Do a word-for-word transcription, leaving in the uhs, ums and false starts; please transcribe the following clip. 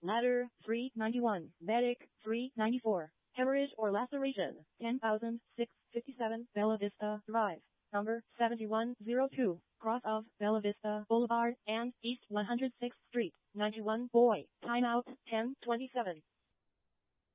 Ladder, three ninety-one. Medic, three ninety-four. Hemorrhage or laceration, ten thousand six hundred fifty-seven. Bella Vista Drive, number seventy-one oh two, cross of Bella Vista Boulevard and East one hundred sixth Street, ninety-one. Boy, timeout, ten twenty-seven.